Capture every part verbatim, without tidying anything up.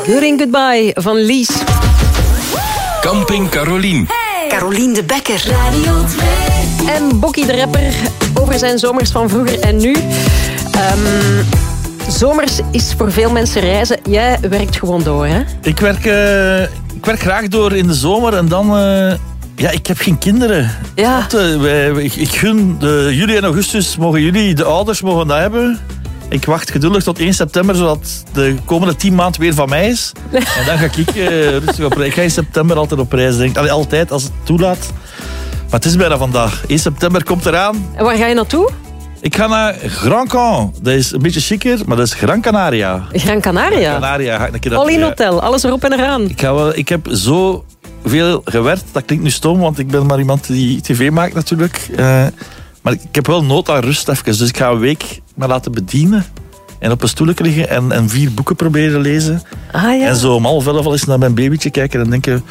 Good Goodbye van Lies. Camping Carolien. Hey. Carolien de Bekker. Radio twee. En Bokkie de rapper over zijn zomers van vroeger en nu. Um, zomers is voor veel mensen reizen. Jij werkt gewoon door, hè? Ik werk, uh, ik werk graag door in de zomer en dan... Uh, ja, ik heb geen kinderen. Ja. Dat, uh, wij, ik, ik gun de juli en augustus, mogen jullie, de ouders, mogen dat hebben. Ik wacht geduldig tot één september, zodat de komende tien maanden weer van mij is. En dan ga ik uh, rustig op reis. Ik ga in september altijd op reis, denk ik. Allee, altijd, als het toelaat. Maar het is bijna vandaag. één september komt eraan. En waar ga je naartoe? Ik ga naar Gran Can. Dat is een beetje chiquer, maar dat is Gran Canaria. Gran Canaria? Gran Canaria. Ga ik een keer All in hotel, alles erop en eraan. Ik, ga wel, ik heb zo veel gewerkt. Dat klinkt nu stom, want ik ben maar iemand die tv maakt natuurlijk. Uh, maar ik, ik heb wel nood aan rust even. Dus ik ga een week me laten bedienen. En op een stoelje liggen en, en vier boeken proberen lezen. Ah, ja. En zo om half elf al eens naar mijn babytje kijken en denken...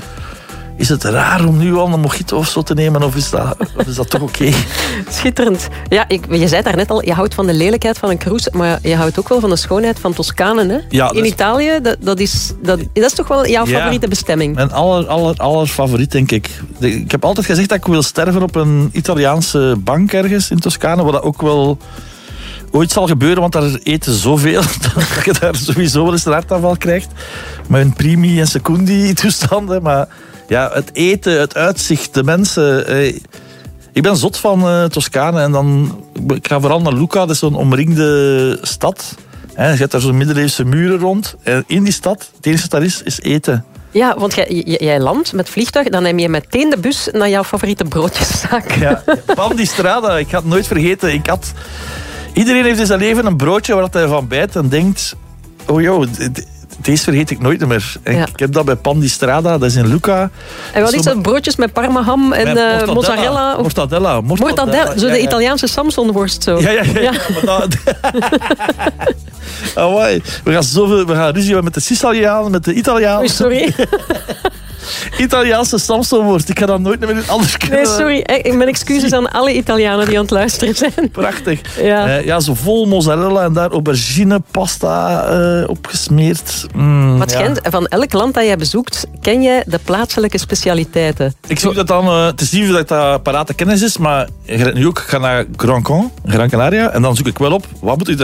Is het raar om nu al een mojito of zo te nemen? Of is dat, of is dat toch oké? Okay? Schitterend. Ja, ik, je zei het daarnet al, je houdt van de lelijkheid van een cruise, maar je houdt ook wel van de schoonheid van Toscane. Hè? Ja, in is... Italië, dat, dat, is, dat, dat is toch wel jouw ja, favoriete bestemming? Mijn aller, aller, aller favoriet, denk ik. Ik heb altijd gezegd dat ik wil sterven op een Italiaanse bank ergens in Toscane, wat dat ook wel... ooit zal gebeuren, want daar eten zoveel dat je daar sowieso wel eens een hartaanval krijgt. Met een primi en secundi toestanden. Maar ja, het eten, het uitzicht, de mensen. Eh, ik ben zot van uh, Toscane en dan... Ik ga vooral naar Lucca, dat is zo'n omringde stad. He, je hebt daar zo'n middeleeuwse muren rond. En in die stad, het enige dat daar is, is eten. Ja, want jij, jij landt met vliegtuig, dan neem je meteen de bus naar jouw favoriete broodjeszaak. Ja, Pan di Strada, ik ga het nooit vergeten. Ik had... Iedereen heeft in zijn leven een broodje waar hij van bijt en denkt... Oh joh, deze vergeet ik nooit meer. En ja. Ik heb dat bij Pan di Strada, dat is in Lucca. En wat is dat? Broodjes met parmaham en uh, mozzarella? Of... Mortadella. Mortadella. Mortadella. Zo de ja, ja. Italiaanse Samsonworst. Zo. Ja, ja, ja. ja. ja. Oh, we gaan zoveel, we gaan ruzie met de Sicilianen, met de Italianen. Oh, sorry. Italiaanse Samsonworst. Ik ga dat nooit meer anders kunnen. Nee, sorry. Mijn excuses aan alle Italianen die aan het luisteren zijn. Prachtig. Ja, uh, ja zo vol mozzarella en daar aubergine pasta uh, opgesmeerd. Mm, Wat schijnt, ja. Van elk land dat jij bezoekt, ken jij de plaatselijke specialiteiten? Ik zoek dat dan, uh, het is niet dat dat parate kennis is, maar nu ook, ik ga naar Gran Can, Gran Canaria, en dan zoek ik wel op, wat moet ik